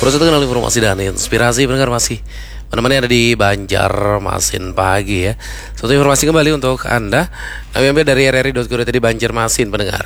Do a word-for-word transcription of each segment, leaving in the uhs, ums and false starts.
Proses kenal informasi dan inspirasi pendengar masih menemani ada di Banjarmasin pagi ya. Suatu informasi kembali untuk Anda. Kami ambil dari r r i dot co dot i d Banjarmasin pendengar.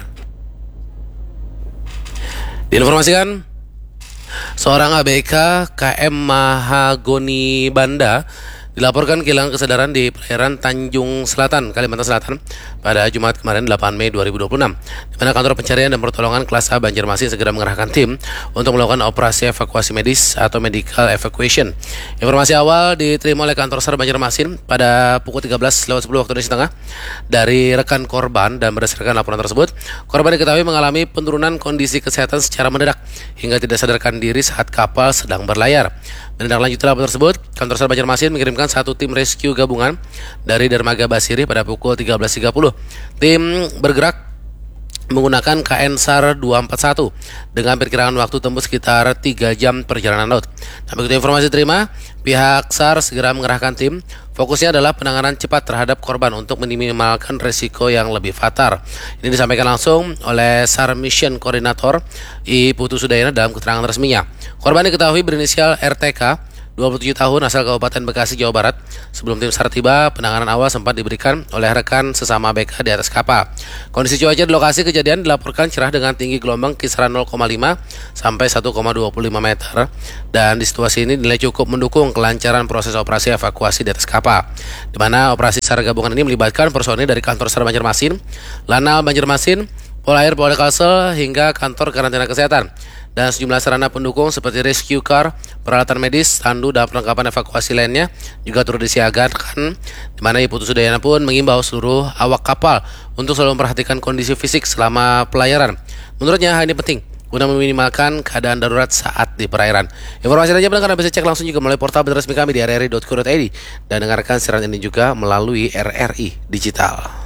Diinformasikan seorang A B K K M Mahagoni Banda dilaporkan kehilangan kesadaran di perairan Tanjung Selatan, Kalimantan Selatan pada Jumat kemarin delapan Mei dua ribu dua puluh enam, di mana kantor pencarian dan pertolongan kelas A Banjarmasin segera mengerahkan tim untuk melakukan operasi evakuasi medis atau medical evacuation. Informasi awal diterima oleh kantor SAR Banjarmasin pada pukul tiga belas lewat sepuluh waktu Indonesia Tengah dari rekan korban, dan berdasarkan laporan tersebut, korban diketahui mengalami penurunan kondisi kesehatan secara mendadak hingga tidak sadarkan diri saat kapal sedang berlayar. Menindaklanjuti laporan tersebut, kantor SAR Banjarmasin mengirimkan satu tim rescue gabungan dari Dermaga Basiri pada pukul tiga belas tiga puluh. Tim bergerak menggunakan K N SAR dua empat satu dengan perkiraan waktu tempuh sekitar tiga jam perjalanan laut. Nah, begitu informasi terima, pihak SAR segera mengerahkan tim. Fokusnya adalah penanganan cepat terhadap korban untuk meminimalkan resiko yang lebih fatal. Ini disampaikan langsung oleh SAR Mission Koordinator I Putu Sudayana dalam keterangan resminya. Korban diketahui berinisial R T K, dua puluh tujuh tahun, asal Kabupaten Bekasi, Jawa Barat. Sebelum tim SAR tiba, penanganan awal sempat diberikan oleh rekan sesama A B K di atas kapal. Kondisi cuaca di lokasi kejadian dilaporkan cerah dengan tinggi gelombang kisaran nol koma lima sampai satu koma dua puluh lima meter, dan di situasi ini dinilai cukup mendukung kelancaran proses operasi evakuasi di atas kapal, di mana operasi SAR gabungan ini melibatkan personil dari kantor SAR Banjarmasin, Lanal Banjarmasin, Polair Polda Kalsel hingga kantor karantina kesehatan, dan sejumlah sarana pendukung seperti rescue car, peralatan medis, tandu, dan perlengkapan evakuasi lainnya juga turut disiagakan, di mana I Putu Sudayana pun mengimbau seluruh awak kapal untuk selalu memperhatikan kondisi fisik selama pelayaran. Menurutnya hal ini penting guna meminimalkan keadaan darurat saat di perairan. Informasi lainnya pendengar bisa cek langsung juga melalui portal resmi kami di r r i dot co dot i d, dan dengarkan siaran ini juga melalui R R I Digital.